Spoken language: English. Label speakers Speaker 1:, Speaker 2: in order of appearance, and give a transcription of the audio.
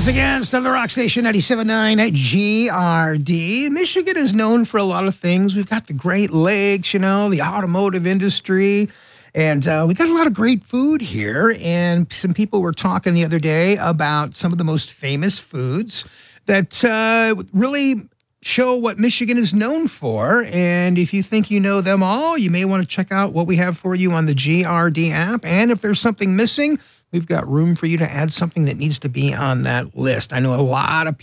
Speaker 1: Once again, still the Rock Station 97.9 at GRD. Michigan is known for a lot of things. We've got the Great Lakes, the automotive industry, and we got a lot of great food here. And some people were talking the other day about some of the most famous foods that really show what Michigan is known for. And if you think you know them all, you may want to check out what we have for you on the GRD app. And if there's something missing, we've got room for you to add something that needs to be on that list. I know a lot of